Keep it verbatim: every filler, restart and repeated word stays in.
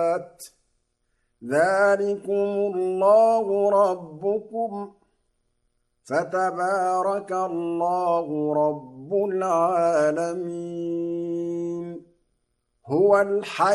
ذلكم الله ربكم فتبارك الله رب العالمين هو الحي